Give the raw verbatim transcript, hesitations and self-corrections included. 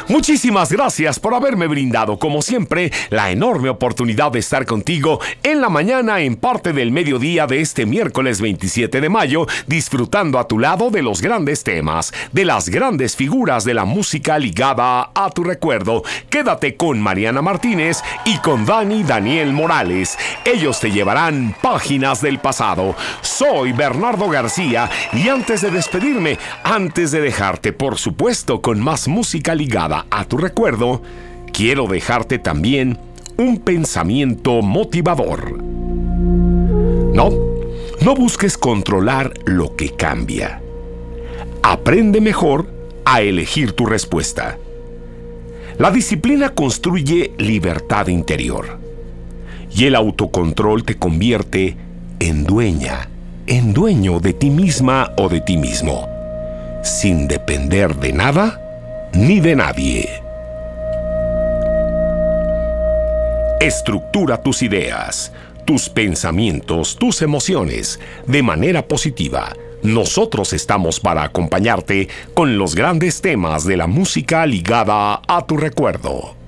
Muchísimas gracias por haberme brindado, como siempre, la enorme oportunidad de estar contigo en la mañana en parte del mediodía de este miércoles veintisiete de mayo, disfrutando a tu lado de los grandes temas, de las grandes figuras de la música ligada a tu recuerdo. Quédate con Mariana Martínez y con Dani Daniel Morales. Ellos te llevarán páginas del pasado. Soy Bernardo García y antes de despedirme, antes de dejarte, por supuesto, con más música ligada a tu recuerdo, quiero dejarte también un pensamiento motivador. No, no busques controlar lo que cambia. Aprende mejor a elegir tu respuesta. La disciplina construye libertad interior y el autocontrol te convierte en dueña, en dueño de ti misma o de ti mismo, sin depender de nada ni de nadie. Estructura tus ideas, tus pensamientos, tus emociones de manera positiva. Nosotros estamos para acompañarte con los grandes temas de la música ligada a tu recuerdo.